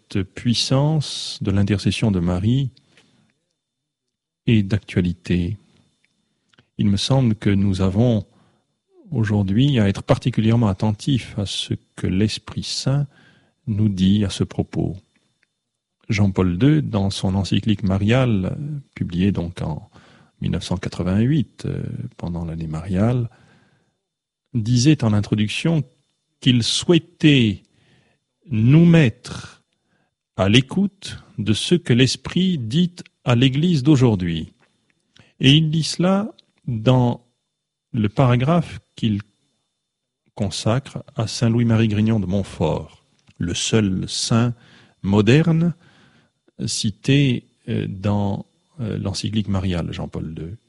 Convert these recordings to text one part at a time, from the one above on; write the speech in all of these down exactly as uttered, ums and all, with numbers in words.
cette puissance de l'intercession de Marie est d'actualité. Il me semble que nous avons aujourd'hui à être particulièrement attentifs à ce que l'Esprit Saint nous dit à ce propos. Jean-Paul deux, dans son encyclique mariale, publiée donc en mille neuf cent quatre-vingt-huit, euh, pendant l'année mariale, disait en introduction qu'il souhaitait nous mettre à l'écoute de ce que l'Esprit dit à l'Église d'aujourd'hui. Et il dit cela dans le paragraphe qu'il consacre à saint Louis-Marie Grignon de Montfort, le seul saint moderne cité dans l'encyclique mariale Jean-Paul deux.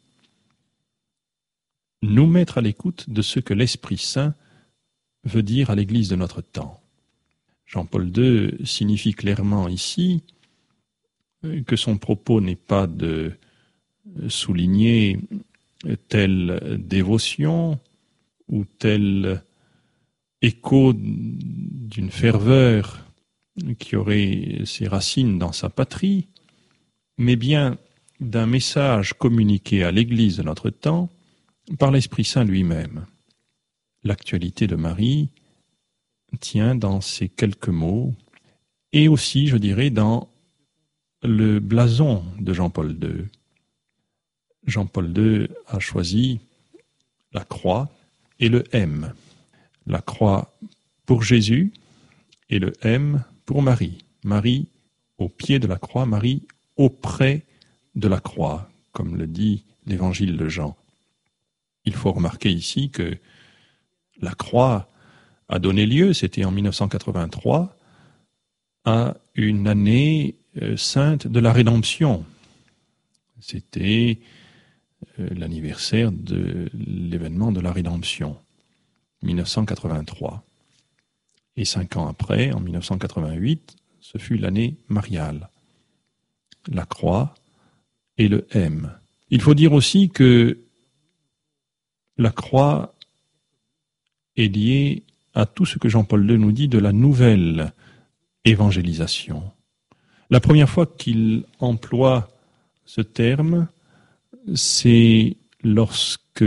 Nous mettre à l'écoute de ce que l'Esprit Saint veut dire à l'Église de notre temps. Jean-Paul deux signifie clairement ici que son propos n'est pas de souligner telle dévotion ou tel écho d'une ferveur qui aurait ses racines dans sa patrie, mais bien d'un message communiqué à l'Église de notre temps par l'Esprit Saint lui-même. L'actualité de Marie tient dans ces quelques mots, et aussi, je dirais, dans le blason de Jean-Paul deux. Jean-Paul deux a choisi la croix et le M. La croix pour Jésus et le M pour Marie. Marie au pied de la croix, Marie auprès de la croix, comme le dit l'évangile de Jean. Il faut remarquer ici que la croix a donné lieu, c'était en mille neuf cent quatre-vingt-trois, à une année euh, sainte de la Rédemption. C'était euh, l'anniversaire de l'événement de la Rédemption, mille neuf cent quatre-vingt-trois. Et cinq ans après, en mille neuf cent quatre-vingt-huit, ce fut l'année mariale. La croix et le M. Il faut dire aussi que la croix est liée à tout ce que Jean-Paul deux nous dit de la nouvelle évangélisation. La première fois qu'il emploie ce terme, c'est lorsque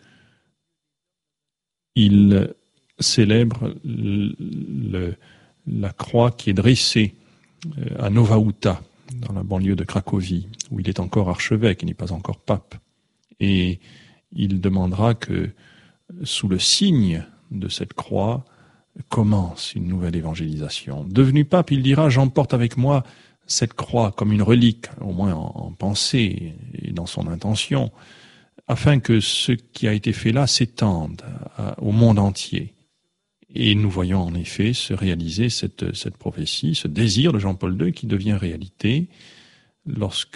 il célèbre le, le, la croix qui est dressée à Nowa Huta, dans la banlieue de Cracovie, où il est encore archevêque, il n'est pas encore pape. Et il demandera que, sous le signe de cette croix, commence une nouvelle évangélisation. Devenu pape, il dira « J'emporte avec moi cette croix comme une relique, au moins en, en pensée et dans son intention, afin que ce qui a été fait là s'étende à, au monde entier. » Et nous voyons en effet se réaliser cette, cette prophétie, ce désir de Jean-Paul deux qui devient réalité lorsque,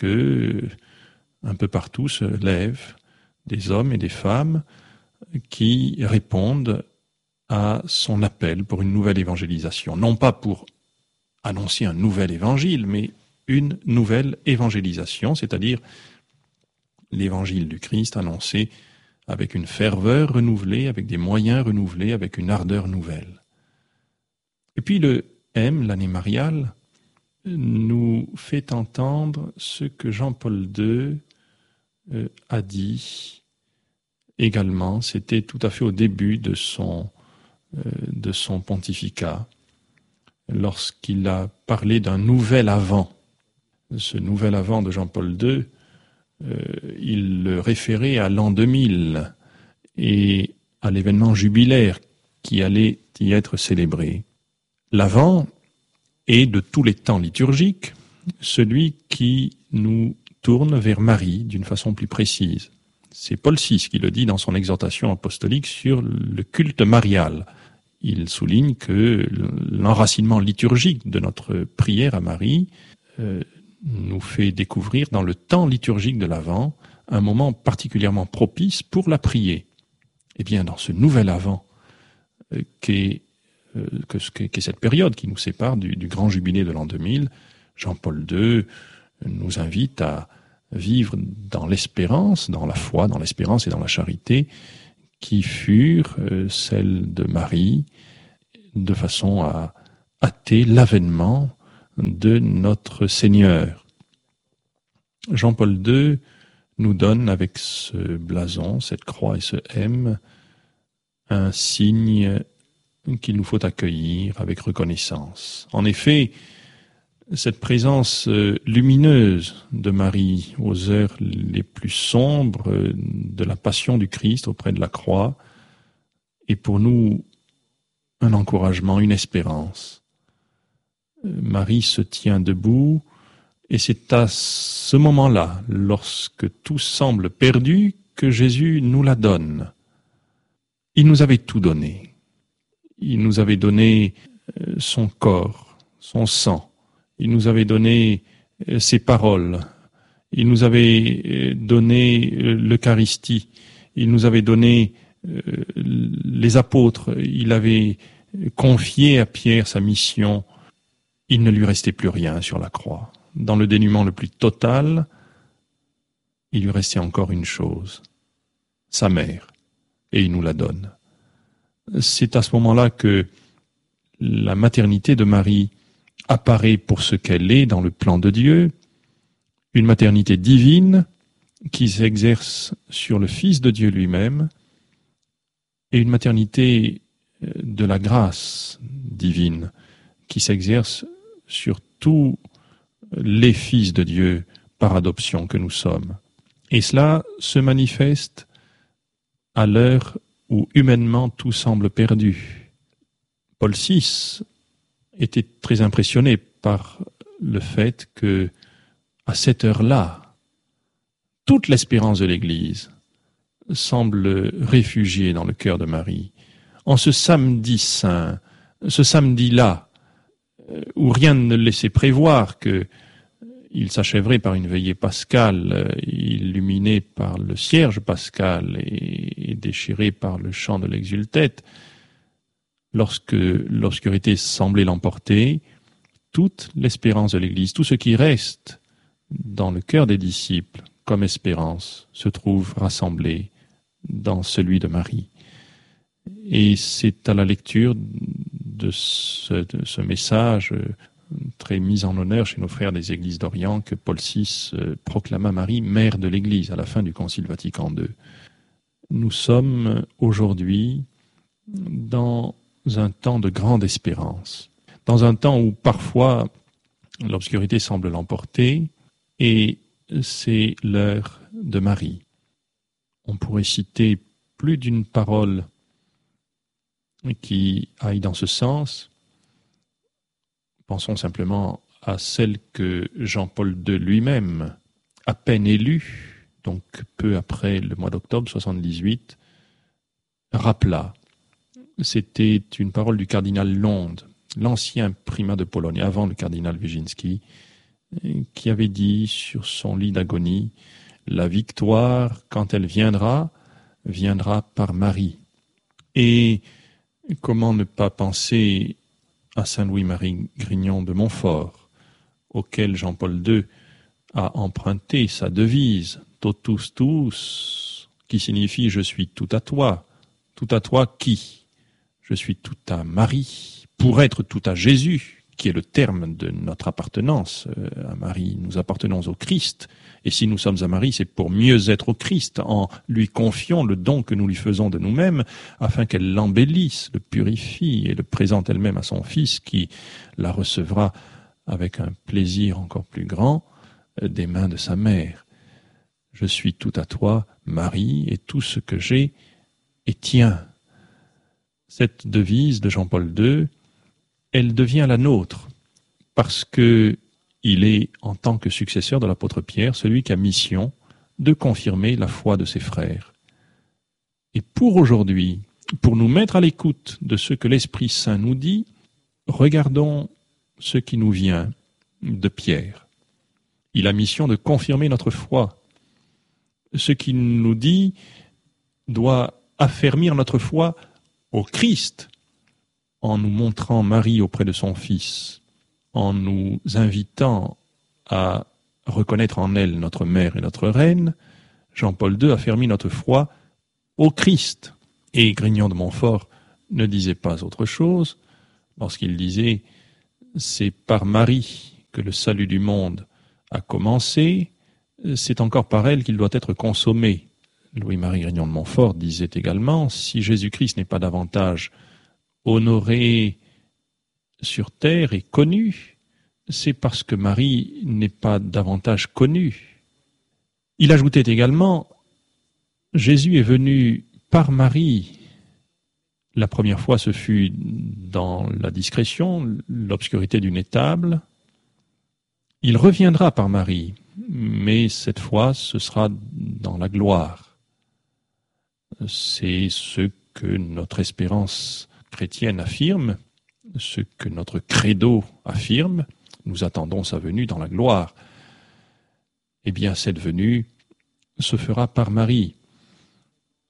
un peu partout, se lèvent des hommes et des femmes qui répondent à son appel pour une nouvelle évangélisation. Non pas pour annoncer un nouvel évangile, mais une nouvelle évangélisation, c'est-à-dire l'évangile du Christ annoncé avec une ferveur renouvelée, avec des moyens renouvelés, avec une ardeur nouvelle. Et puis le M, l'année mariale, nous fait entendre ce que Jean-Paul deux euh, a dit également, c'était tout à fait au début de son, euh, de son pontificat, lorsqu'il a parlé d'un nouvel avant. Ce nouvel avant de Jean-Paul deux, euh, il le référait à l'an deux mille et à l'événement jubilaire qui allait y être célébré. L'avant est de tous les temps liturgiques celui qui nous tourne vers Marie d'une façon plus précise. C'est Paul six qui le dit dans son exhortation apostolique sur le culte marial. Il souligne que l'enracinement liturgique de notre prière à Marie euh, nous fait découvrir dans le temps liturgique de l'Avent un moment particulièrement propice pour la prier. Eh bien, dans ce nouvel Avent euh, qu'est, euh, que, qu'est cette période qui nous sépare du, du grand jubilé de l'an deux mille, Jean-Paul deux nous invite à vivre dans l'espérance, dans la foi, dans l'espérance et dans la charité qui furent euh, celles de Marie, de façon à hâter l'avènement de notre Seigneur. Jean-Paul deux nous donne avec ce blason, cette croix et ce M, un signe qu'il nous faut accueillir avec reconnaissance. En effet, cette présence lumineuse de Marie aux heures les plus sombres de la passion du Christ auprès de la croix est pour nous un encouragement, une espérance. Marie se tient debout et c'est à ce moment-là, lorsque tout semble perdu, que Jésus nous la donne. Il nous avait tout donné. Il nous avait donné son corps, son sang. Il nous avait donné ses paroles. Il nous avait donné l'Eucharistie. Il nous avait donné les apôtres. Il avait confié à Pierre sa mission. Il ne lui restait plus rien sur la croix. Dans le dénuement le plus total, il lui restait encore une chose, sa mère, et il nous la donne. C'est à ce moment-là que la maternité de Marie apparaît pour ce qu'elle est dans le plan de Dieu, une maternité divine qui s'exerce sur le Fils de Dieu lui-même, et une maternité de la grâce divine qui s'exerce sur tous les fils de Dieu par adoption que nous sommes. Et cela se manifeste à l'heure où humainement tout semble perdu. Paul six était très impressionné par le fait que, à cette heure-là, toute l'espérance de l'Église semble réfugiée dans le cœur de Marie. En ce samedi saint, ce samedi-là, où rien ne laissait prévoir qu'il s'achèverait par une veillée pascale, illuminée par le cierge pascal et déchirée par le chant de l'exultète, lorsque l'obscurité semblait l'emporter, toute l'espérance de l'Église, tout ce qui reste dans le cœur des disciples comme espérance, se trouve rassemblé dans celui de Marie. Et c'est à la lecture de ce, de ce message très mis en honneur chez nos frères des Églises d'Orient que Paul six proclama Marie mère de l'Église à la fin du Concile Vatican deux. Nous sommes aujourd'hui dans un temps de grande espérance, dans un temps où parfois l'obscurité semble l'emporter, et c'est l'heure de Marie. On pourrait citer plus d'une parole qui aille dans ce sens. Pensons simplement à celle que Jean-Paul deux lui-même, à peine élu, donc peu après le mois d'octobre soixante-dix-huit, rappela. C'était une parole du cardinal Londe, l'ancien primat de Pologne, avant le cardinal Wyszynski, qui avait dit sur son lit d'agonie, « La victoire, quand elle viendra, viendra par Marie. » Et comment ne pas penser à saint Louis-Marie Grignon de Montfort, auquel Jean-Paul deux a emprunté sa devise « Totus tuus », qui signifie « Je suis tout à toi ». Tout à toi qui ? Je suis tout à Marie, pour être tout à Jésus, qui est le terme de notre appartenance à Marie. Nous appartenons au Christ, et si nous sommes à Marie, c'est pour mieux être au Christ, en lui confiant le don que nous lui faisons de nous-mêmes, afin qu'elle l'embellisse, le purifie et le présente elle-même à son Fils, qui la recevra avec un plaisir encore plus grand des mains de sa mère. Je suis tout à toi, Marie, et tout ce que j'ai est tien. Cette devise de Jean-Paul deux, elle devient la nôtre, parce que il est, en tant que successeur de l'apôtre Pierre, celui qui a mission de confirmer la foi de ses frères. Et pour aujourd'hui, pour nous mettre à l'écoute de ce que l'Esprit Saint nous dit, regardons ce qui nous vient de Pierre. Il a mission de confirmer notre foi. Ce qu'il nous dit doit affermir notre foi au Christ, en nous montrant Marie auprès de son Fils, en nous invitant à reconnaître en elle notre mère et notre reine. Jean-Paul deux affermit notre foi au Christ. Et Grignon de Montfort ne disait pas autre chose lorsqu'il disait c'est par Marie que le salut du monde a commencé, c'est encore par elle qu'il doit être consommé. Louis-Marie Grignon de Montfort disait également, si Jésus-Christ n'est pas davantage honoré sur terre et connu, c'est parce que Marie n'est pas davantage connue. Il ajoutait également, Jésus est venu par Marie. La première fois, ce fut dans la discrétion, l'obscurité d'une étable. Il reviendra par Marie, mais cette fois, ce sera dans la gloire. C'est ce que notre espérance chrétienne affirme, ce que notre credo affirme. Nous attendons sa venue dans la gloire. Eh bien, cette venue se fera par Marie. Pourquoi ?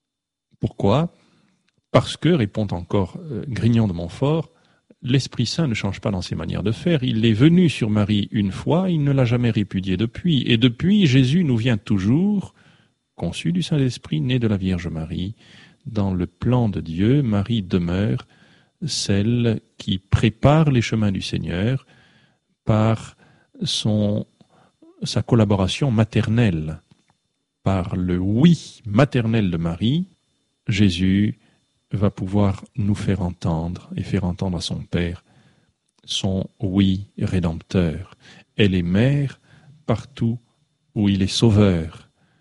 Parce que, répond encore Grignon de Montfort, l'Esprit Saint ne change pas dans ses manières de faire. Il est venu sur Marie une fois, il ne l'a jamais répudié depuis. Et depuis, Jésus nous vient toujours, conçu du Saint-Esprit, né de la Vierge Marie. Dans le plan de Dieu, Marie demeure celle qui prépare les chemins du Seigneur par son, sa collaboration maternelle. Par le oui maternel de Marie, Jésus va pouvoir nous faire entendre et faire entendre à son Père son oui rédempteur. Elle est mère partout où il est sauveur.